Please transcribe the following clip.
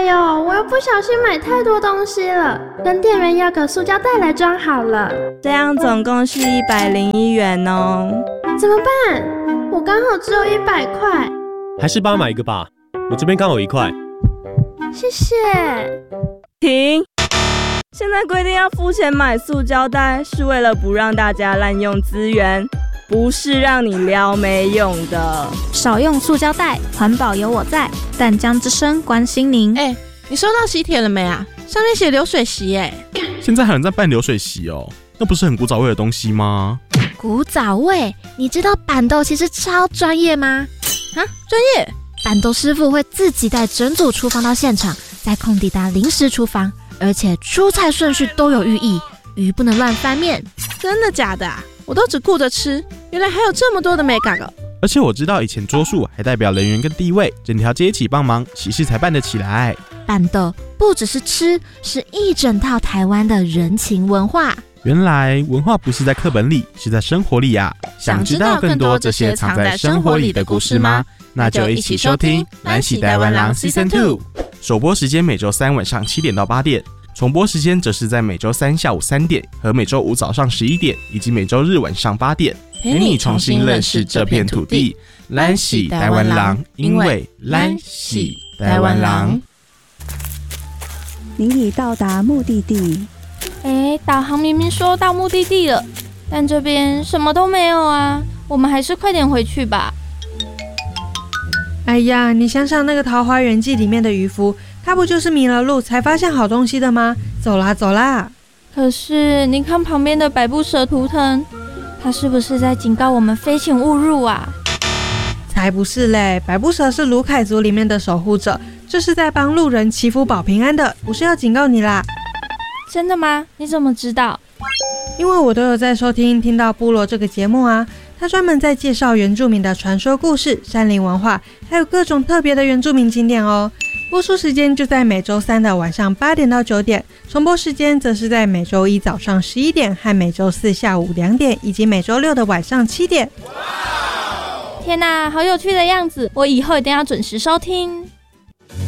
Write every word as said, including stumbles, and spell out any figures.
呦，我又不小心买太多东西了，跟店员要个塑胶袋来装好了。 这样总共是一百零一元哦。 怎么办？我刚好只有一百块。 还是帮他买一个吧，我这边刚好一块。 谢谢。 停！现在规定要付钱买塑胶袋，是为了不让大家滥用资源，不是让你撩没用的。 少用塑胶袋，环保有我在。淡江之声关心您。 哎、欸，你收到喜帖了没啊？上面写流水席哎、欸。 现在还有人在办流水席哦，那不是很古早味的东西吗？ 古早味？你知道板豆其实超专业吗？ 啊，专业？ 板豆师傅会自己带整组厨房到现场，在空地搭临时厨房，而且出菜顺序都有寓意，鱼不能乱翻面。 真的假的啊？我都只顾着吃，原来还有这么多的美感哦！ 而且我知道以前桌数还代表人员跟地位，整条街一起帮忙，喜事才办得起来。 板豆不只是吃，是一整套台湾的人情文化。 原来文化不是在课本里，是在生活里啊！想知道更多这些藏在生活里的故事吗？那就一起收听《蓝喜台湾郎 Season 二》。首播时间每周三晚上七点到八点，重播时间则是在每周三下午三点和每周五早上十一点，以及每周日晚上八点，陪你重新认识这片土地。蓝喜台湾郎，因为蓝喜台湾郎。 您已到达目的地。 哎，导航明明说到目的地了，但这边什么都没有啊！我们还是快点回去吧。 哎呀，你想想那个《桃花源记》里面的渔夫，他不就是迷了路才发现好东西的吗？走啦走啦！ 可是你看旁边的百步蛇图腾，他是不是在警告我们非请勿入啊？ 才不是嘞！百步蛇是卢凯族里面的守护者，这是在帮路人祈福保平安的，不是要警告你啦。 真的吗？你怎么知道？ 因为我都有在收听听到部落这个节目啊，他专门在介绍原住民的传说故事、山林文化，还有各种特别的原住民景点哦。播出时间就在每周三的晚上八点到九点，重播时间则是在每周一早上十一点和每周四下午两点，以及每周六的晚上七点。 天哪，好有趣的样子！我以后一定要准时收听。